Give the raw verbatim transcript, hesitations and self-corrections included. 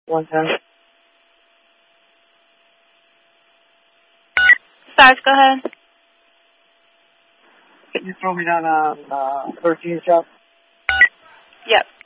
one ten. Stars, go ahead. Can you throw me down on uh, thirteen shop? Yep.